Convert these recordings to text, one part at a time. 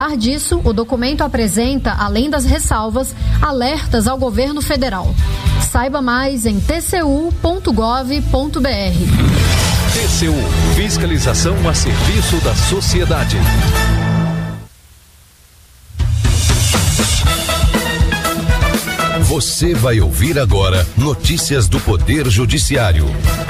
Apesar disso, o documento apresenta, além das ressalvas, alertas ao governo federal. Saiba mais em tcu.gov.br. TCU, fiscalização a serviço da sociedade. Você vai ouvir agora notícias do Poder Judiciário.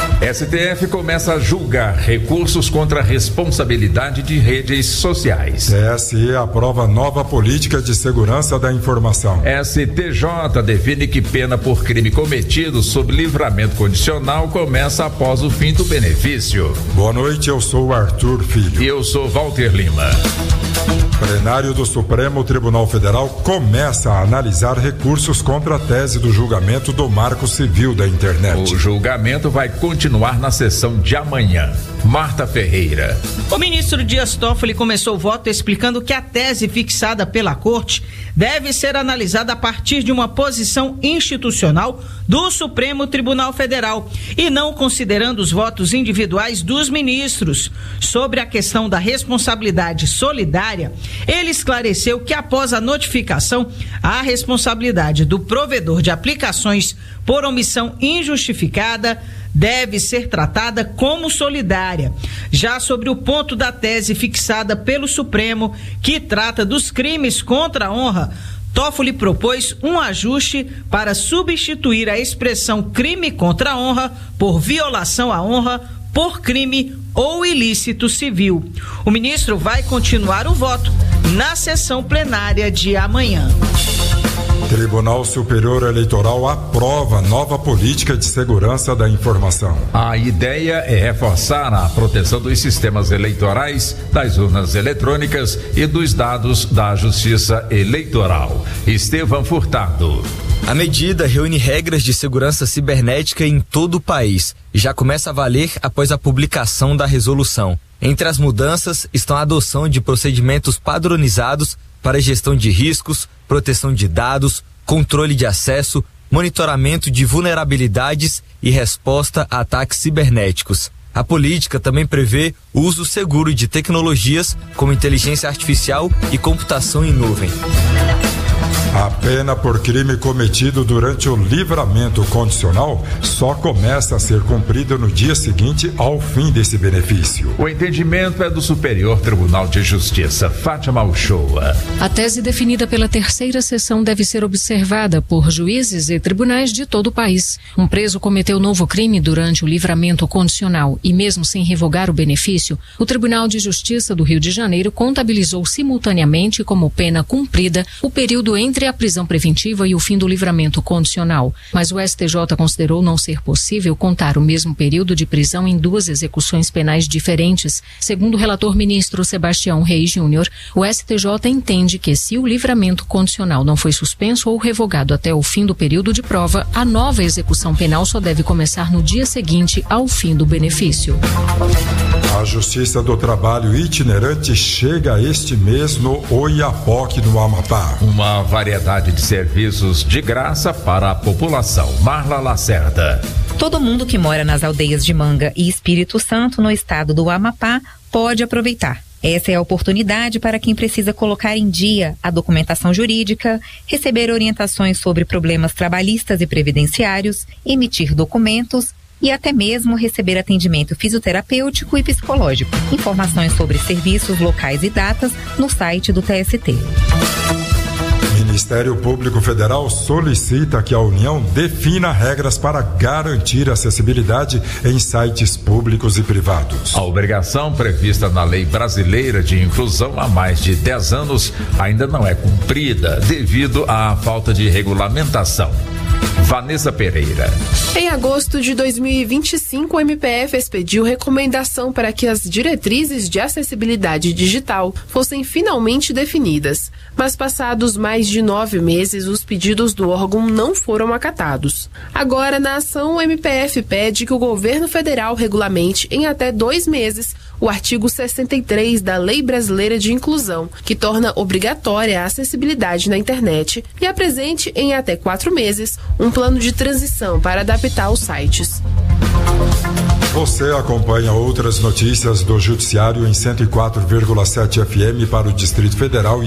STF começa a julgar recursos contra a responsabilidade de redes sociais. TSE aprova nova política de segurança da informação. STJ define que pena por crime cometido sob livramento condicional começa após o fim do benefício. Boa noite, eu sou Arthur Filho. E eu sou Walter Lima. Plenário do Supremo Tribunal Federal começa a analisar recursos contra a tese do julgamento do Marco Civil da Internet. O julgamento vai continuar na sessão de amanhã. Marta Ferreira. O ministro Dias Toffoli começou o voto explicando que a tese fixada pela Corte deve ser analisada a partir de uma posição institucional do Supremo Tribunal Federal e não considerando os votos individuais dos ministros. Sobre a questão da responsabilidade solidária, ele esclareceu que após a notificação, a responsabilidade do provedor de aplicações por omissão injustificada deve ser tratada como solidária. Já sobre o ponto da tese fixada pelo Supremo, que trata dos crimes contra a honra, Toffoli propôs um ajuste para substituir a expressão crime contra a honra por violação à honra por crime ou ilícito civil. O ministro vai continuar o voto na sessão plenária de amanhã. Tribunal Superior Eleitoral aprova nova política de segurança da informação. A ideia é reforçar a proteção dos sistemas eleitorais, das urnas eletrônicas e dos dados da Justiça Eleitoral. Estevão Furtado. A medida reúne regras de segurança cibernética em todo o país e já começa a valer após a publicação da resolução. Entre as mudanças estão a adoção de procedimentos padronizados para gestão de riscos, proteção de dados, controle de acesso, monitoramento de vulnerabilidades e resposta a ataques cibernéticos. A política também prevê o uso seguro de tecnologias como inteligência artificial e computação em nuvem. A pena por crime cometido durante o livramento condicional só começa a ser cumprida no dia seguinte ao fim desse benefício. O entendimento é do Superior Tribunal de Justiça, Fátima Uchoa. A tese definida pela terceira sessão deve ser observada por juízes e tribunais de todo o país. Um preso cometeu novo crime durante o livramento condicional e mesmo sem revogar o benefício, o Tribunal de Justiça do Rio de Janeiro contabilizou simultaneamente como pena cumprida o período entre a prisão preventiva e o fim do livramento condicional, mas o STJ considerou não ser possível contar o mesmo período de prisão em duas execuções penais diferentes. Segundo o relator ministro Sebastião Reis Júnior, o STJ entende que se o livramento condicional não foi suspenso ou revogado até o fim do período de prova, a nova execução penal só deve começar no dia seguinte ao fim do benefício. A Justiça do Trabalho itinerante chega este mês no Oiapoque, no Amapá. Uma variedade de serviços de graça para a população. Marla Lacerda. Todo mundo que mora nas aldeias de Manga e Espírito Santo, no estado do Amapá, pode aproveitar. Essa é a oportunidade para quem precisa colocar em dia a documentação jurídica, receber orientações sobre problemas trabalhistas e previdenciários, emitir documentos e até mesmo receber atendimento fisioterapêutico e psicológico. Informações sobre serviços, locais e datas no site do TST. Ministério Público Federal solicita que a União defina regras para garantir acessibilidade em sites públicos e privados. A obrigação prevista na Lei Brasileira de Inclusão há mais de 10 anos ainda não é cumprida devido à falta de regulamentação. Vanessa Pereira. Em agosto de 2025, o MPF expediu recomendação para que as diretrizes de acessibilidade digital fossem finalmente definidas. Mas passados mais de 9 meses, os pedidos do órgão não foram acatados. Agora, na ação, o MPF pede que o governo federal regulamente em até 2 meses o artigo 63 da Lei Brasileira de Inclusão, que torna obrigatória a acessibilidade na internet, e apresente em até 4 meses um plano de transição para adaptar os sites. Você acompanha outras notícias do Judiciário em 104,7 FM para o Distrito Federal e